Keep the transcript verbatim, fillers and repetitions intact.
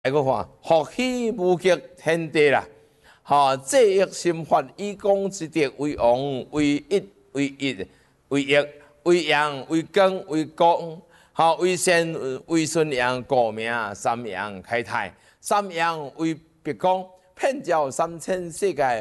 来个看，福气无极天地啦。吼，制约心法，以公之德为王，为一为一为一为阳为光为光，吼为善为顺阳故名，三阳开泰，三阳为别光，遍照三千世界。